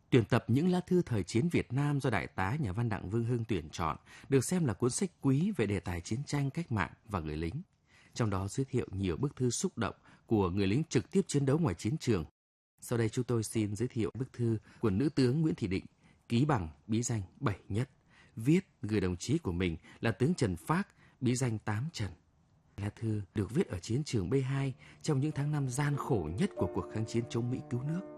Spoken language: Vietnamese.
Tuyển tập những lá thư thời chiến Việt Nam do Đại tá nhà văn Đặng Vương Hưng tuyển chọn được xem là cuốn sách quý về đề tài chiến tranh, cách mạng và người lính. Trong đó giới thiệu nhiều bức thư xúc động của người lính trực tiếp chiến đấu ngoài chiến trường. Sau đây chúng tôi xin giới thiệu bức thư của nữ tướng Nguyễn Thị Định, ký bằng bí danh Bảy Nhất, viết gửi đồng chí của mình là tướng Trần Phác, bí danh Tám Trần. Lá thư được viết ở chiến trường B2 trong những tháng năm gian khổ nhất của cuộc kháng chiến chống Mỹ cứu nước.